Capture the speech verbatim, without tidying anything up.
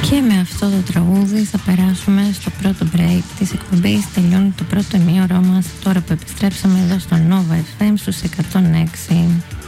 Και με αυτό το τραγούδι θα περάσουμε στο πρώτο break της εκπομπής. Τελειώνει το πρώτο ημίωρό μας τώρα που επιστρέψαμε εδώ στο Nova εφ εμ στους εκατόν έξι.